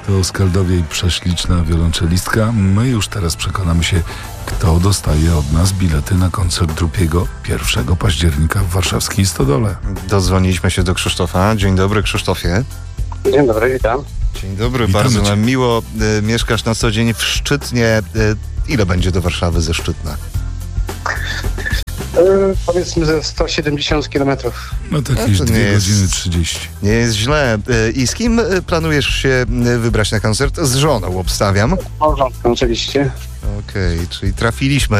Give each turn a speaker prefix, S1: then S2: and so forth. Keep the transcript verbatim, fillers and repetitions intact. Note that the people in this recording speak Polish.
S1: To skaldowie i prześliczna wiolonczelistka. My już teraz przekonamy się, kto dostaje od nas bilety na koncert Drupiego pierwszego października w warszawskiej Stodole.
S2: Dodzwoniliśmy się do Krzysztofa. Dzień dobry, Krzysztofie.
S3: Dzień dobry, witam.
S2: Dzień dobry,
S1: Witamy
S2: bardzo
S1: cię.
S2: nam miło. Y, mieszkasz na co dzień w Szczytnie. Y, ile będzie do Warszawy ze Szczytna?
S3: Yy, powiedzmy ze sto siedemdziesiąt kilometrów.
S1: No to
S2: No
S1: jakieś
S2: to nie
S1: dwie
S2: jest-
S1: godziny trzydzieści.
S2: Nie jest źle. Y, I z kim y, planujesz się y, wybrać na koncert? Z żoną, obstawiam.
S3: Małżonką oczywiście.
S2: Okej, czyli trafiliśmy